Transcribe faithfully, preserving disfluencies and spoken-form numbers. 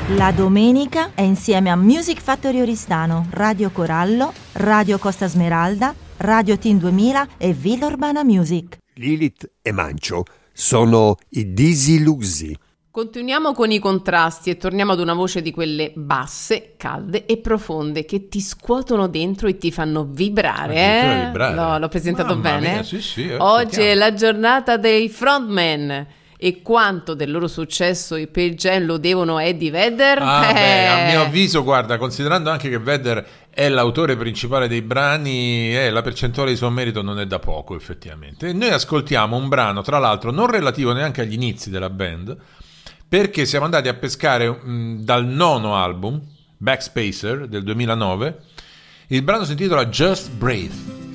La domenica è insieme a Music Factory Oristano, Radio Corallo, Radio Costa Smeralda, Radio Team duemila e Villa Urbana Music. Lilith e Mancio sono i Disilusi. Continuiamo con i contrasti e torniamo ad una voce di quelle basse, calde e profonde che ti scuotono dentro e ti fanno vibrare. Eh? vibrare. L'ho, l'ho presentato Mamma bene? mia, sì, sì, eh, Oggi sentiamo. è la giornata dei frontman. E quanto del loro successo i Pearl Jam lo devono a Eddie Vedder? Ah, eh. beh, a mio avviso, guarda, considerando anche che Vedder è l'autore principale dei brani, eh, la percentuale di suo merito non è da poco, effettivamente. E noi ascoltiamo un brano, tra l'altro, non relativo neanche agli inizi della band, perché siamo andati a pescare mh, dal nono album, Backspacer, del duemilanove. Il brano si intitola Just Breathe.